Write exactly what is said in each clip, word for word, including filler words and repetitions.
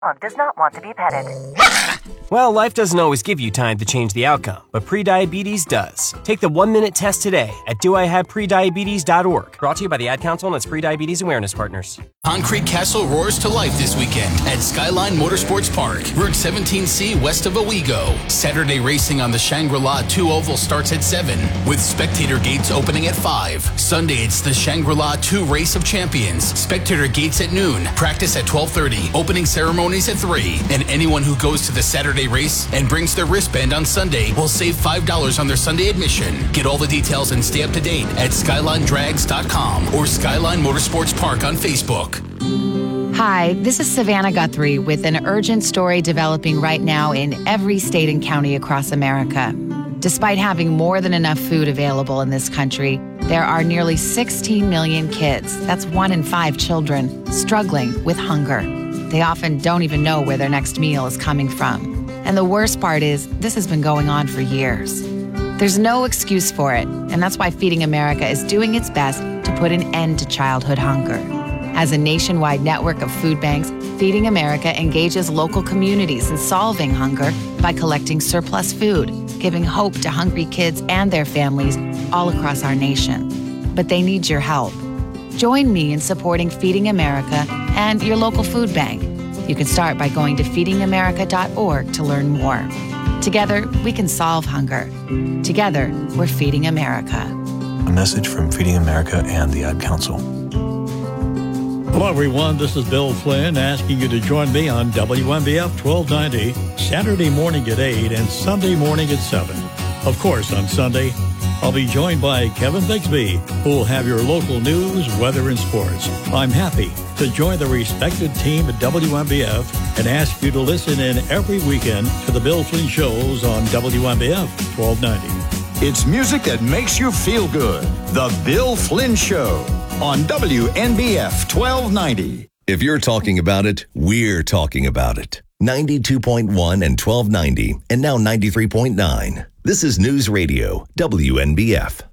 Dog does not want to be petted. Well, life doesn't always give you time to change the outcome, but prediabetes does. Take the one-minute test today at do I have prediabetes dot org. Brought to you by the Ad Council and its Prediabetes Awareness Partners. Concrete Castle roars to life this weekend at Skyline Motorsports Park, Route seventeen C west of Owego. Saturday racing on the Shangri-La two Oval starts at seven, with spectator gates opening at five. Sunday, it's the Shangri-La two Race of Champions. Spectator gates at noon, practice at twelve thirty, opening ceremonies at three. And anyone who goes to the Saturday race and brings their wristband on Sunday will save five dollars on their Sunday admission. Get all the details and stay up to date at skyline drags dot com or Skyline Motorsports Park on Facebook. Hi, this is Savannah Guthrie with an urgent story developing right now in every state and county across America. Despite having more than enough food available in this country, there are nearly sixteen million kids, that's one in five children, struggling with hunger. They often don't even know where their next meal is coming from. And the worst part is, this has been going on for years. There's no excuse for it, and that's why Feeding America is doing its best to put an end to childhood hunger. As a nationwide network of food banks, Feeding America engages local communities in solving hunger by collecting surplus food, giving hope to hungry kids and their families all across our nation. But they need your help. Join me in supporting Feeding America and your local food bank. You can start by going to feeding america dot org to learn more. Together, we can solve hunger. Together, we're Feeding America. A message from Feeding America and the Ad Council. Hello, everyone. This is Bill Flynn asking you to join me on W M B F twelve ninety, Saturday morning at eight and Sunday morning at seven. Of course, on Sunday, I'll be joined by Kevin Bixby, who will have your local news, weather, and sports. I'm happy to join the respected team at W M B F and ask you to listen in every weekend to the Bill Flynn shows on W M B F twelve ninety. It's music that makes you feel good. The Bill Flynn Show on W M B F twelve ninety. If you're talking about it, we're talking about it. ninety-two point one and twelve ninety, and now ninety-three point nine. This is News Radio, W N B F.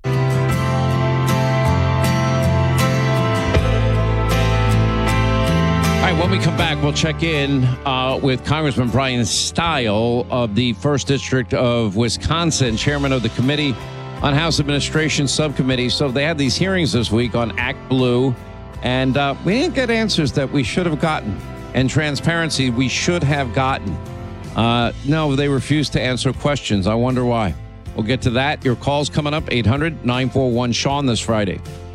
All right, when we come back, we'll check in uh, with Congressman Brian Stile of the first District of Wisconsin, chairman of the Committee on House Administration Subcommittee. So they had these hearings this week on Act Blue, and uh, we didn't get answers that we should have gotten, and transparency we should have gotten. Uh, no, they refused to answer questions. I wonder why. We'll get to that. Your call's coming up, eight hundred nine four one Sean this Friday.